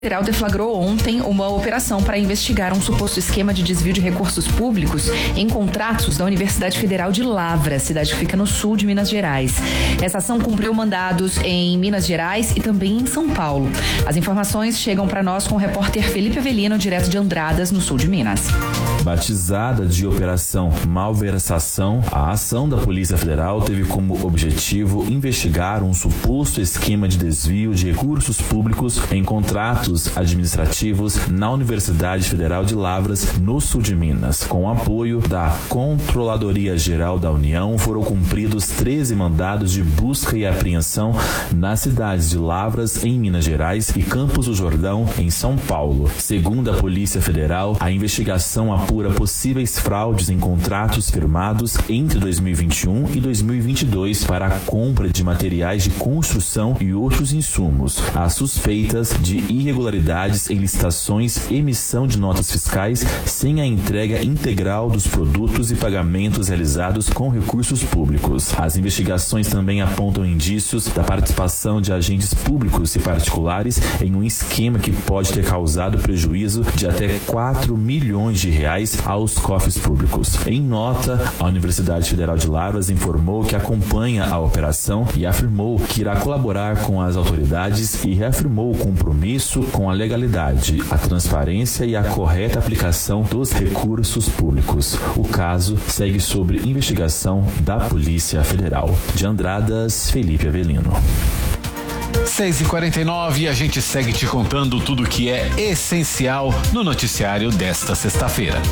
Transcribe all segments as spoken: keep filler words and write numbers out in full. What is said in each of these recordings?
Federal deflagrou ontem uma operação para investigar um suposto esquema de desvio de recursos públicos em contratos da Universidade Federal de Lavras, cidade que fica no sul de Minas Gerais. Essa ação cumpriu mandados em Minas Gerais e também em São Paulo. As informações chegam para nós com o repórter Felipe Avelino, direto de Andradas, no sul de Minas. Batizada de Operação Malversação, a ação da Polícia Federal teve como objetivo investigar um suposto esquema de desvio de recursos públicos em contratos administrativos na Universidade Federal de Lavras, no sul de Minas. Com o apoio da Controladoria Geral da União, foram cumpridos treze mandados de busca e apreensão nas cidades de Lavras, em Minas Gerais, e Campos do Jordão, em São Paulo. Segundo a Polícia Federal, a investigação apura possíveis fraudes em contratos firmados entre dois mil e vinte e um e dois mil e vinte e dois para a compra de materiais de construção e outros insumos. As suspeitas de irregularidades em licitações, emissão de notas fiscais sem a entrega integral dos produtos e pagamentos realizados com recursos públicos. As investigações também apontam indícios da participação de agentes públicos e particulares em um esquema que pode ter causado prejuízo de até quatro milhões de reais aos cofres públicos. Em nota, a Universidade Federal de Lavras informou que acompanha a operação e afirmou que irá colaborar com as autoridades e reafirmou o compromisso com a legalidade, a transparência e a correta aplicação dos recursos públicos. O caso segue sob investigação da Polícia Federal. De Andradas, Felipe Avelino. seis e quarenta e nove, e a gente segue te contando tudo que é essencial no noticiário desta sexta-feira.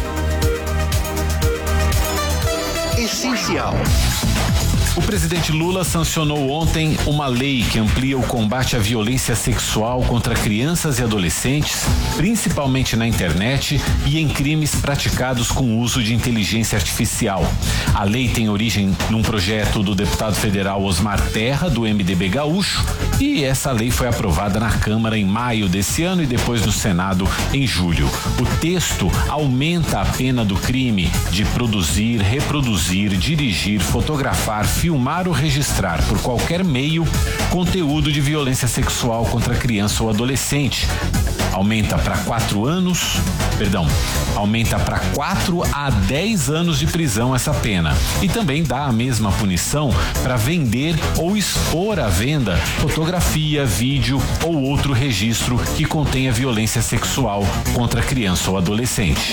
Essencial. O presidente Lula sancionou ontem uma lei que amplia o combate à violência sexual contra crianças e adolescentes, principalmente na internet e em crimes praticados com uso de inteligência artificial. A lei tem origem num projeto do deputado federal Osmar Terra, do M D B gaúcho, e essa lei foi aprovada na Câmara em maio desse ano e depois no Senado em julho. O texto aumenta a pena do crime de produzir, reproduzir, dirigir, fotografar, filmar ou registrar por qualquer meio conteúdo de violência sexual contra criança ou adolescente. Aumenta para quatro anos, perdão, aumenta para quatro a dez anos de prisão essa pena. E também dá a mesma punição para vender ou expor à venda fotografia, vídeo ou outro registro que contenha violência sexual contra criança ou adolescente.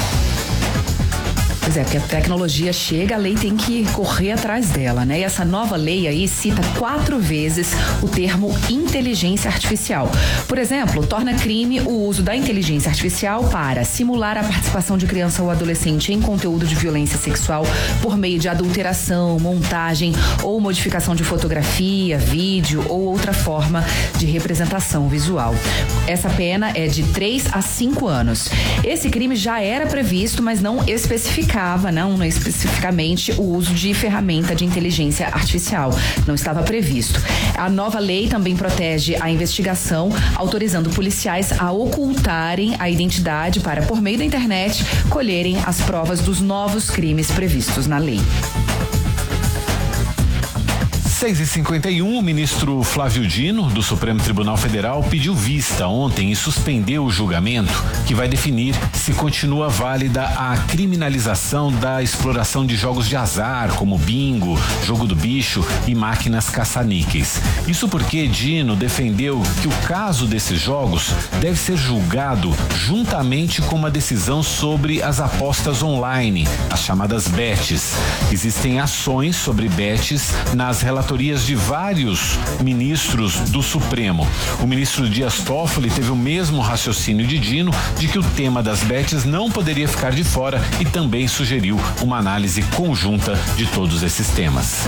Pois é, porque a tecnologia chega, a lei tem que correr atrás dela, né? E essa nova lei aí cita quatro vezes o termo inteligência artificial. Por exemplo, torna crime o uso da inteligência artificial para simular a participação de criança ou adolescente em conteúdo de violência sexual por meio de adulteração, montagem ou modificação de fotografia, vídeo ou outra forma de representação visual. Essa pena é de três a cinco anos. Esse crime já era previsto, mas não especificado. Não, não especificamente o uso de ferramenta de inteligência artificial. Não estava previsto. A nova lei também protege a investigação, autorizando policiais a ocultarem a identidade para, por meio da internet, colherem as provas dos novos crimes previstos na lei. seis e cinquenta e um, o ministro Flávio Dino, do Supremo Tribunal Federal, pediu vista ontem e suspendeu o julgamento que vai definir se continua válida a criminalização da exploração de jogos de azar, como bingo, jogo do bicho e máquinas caça-níqueis. Isso porque Dino defendeu que o caso desses jogos deve ser julgado juntamente com uma decisão sobre as apostas online, as chamadas bets. Existem ações sobre bets nas relações de vários ministros do Supremo. O ministro Dias Toffoli teve o mesmo raciocínio de Dino de que o tema das bets não poderia ficar de fora e também sugeriu uma análise conjunta de todos esses temas.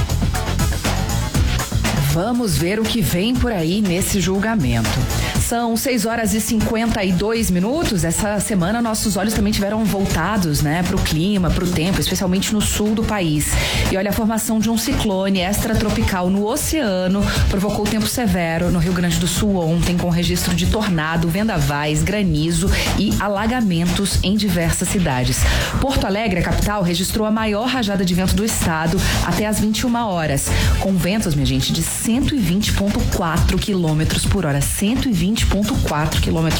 Vamos ver o que vem por aí nesse julgamento. São seis horas e cinquenta e dois minutos. Essa semana nossos olhos também tiveram voltados, né, para o clima, para o tempo, especialmente no sul do país. E olha, a formação de um ciclone extratropical no oceano provocou tempo severo no Rio Grande do Sul ontem, com registro de tornado, vendavais, granizo e alagamentos em diversas cidades. Porto Alegre, a capital, registrou a maior rajada de vento do estado até às vinte e uma horas, com ventos, minha gente, de cento e vinte vírgula quatro quilômetros por hora. cento e vinte vinte vírgula quatro quilômetros